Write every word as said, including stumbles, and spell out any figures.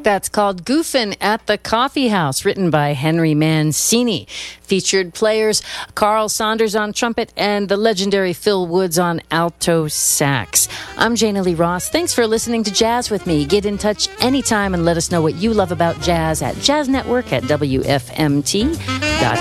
that's called Goofin' at the Coffee House, written by Henry Mancini. Featured players Carl Saunders on trumpet and the legendary Phil Woods on alto sax. I'm Jana Lee Ross. Thanks for listening to Jazz with me. Get in touch anytime and let us know what you love about jazz at Jazz Network at W F M T dot